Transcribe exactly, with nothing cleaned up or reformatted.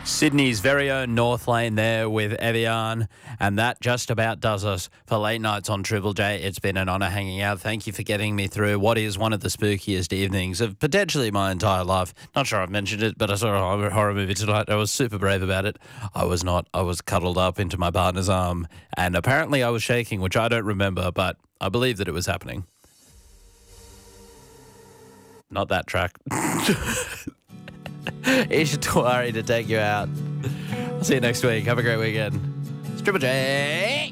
Sydney's very own North Lane there with Evian, and that just about does us for late nights on Triple J. It's been an honour hanging out. Thank you for getting me through what is one of the spookiest evenings of potentially my entire life. Not sure I've mentioned it, but I saw a horror movie tonight. I was super brave about it. I was not. I was cuddled up into my partner's arm, and apparently I was shaking, which I don't remember, but I believe that it was happening. Not that track. Isha Tawari to take you out. I'll see you next week. Have a great weekend. It's Triple J.